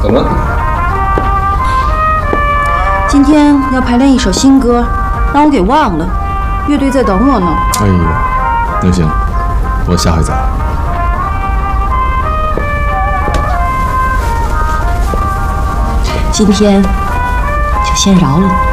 怎么了？ 今天要排练一首新歌，让我给忘了。乐队在等我呢。 哎呀，那行，我下回再来。 今天就先饶了你。